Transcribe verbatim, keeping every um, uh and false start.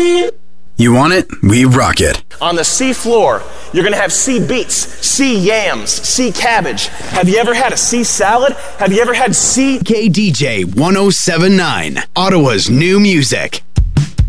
You want it? We rock it. On the sea floor, you're going to have sea beets, sea yams, sea cabbage. Have you ever had a sea salad? Have you ever had sea... K D J one oh seven point nine, Ottawa's new music.